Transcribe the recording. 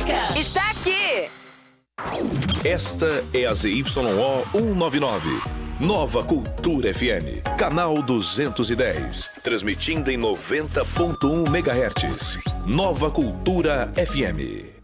música está aqui. Esta é a ZYO 199. Nova Cultura FM, canal 210, transmitindo em 90.1 MHz. Nova Cultura FM.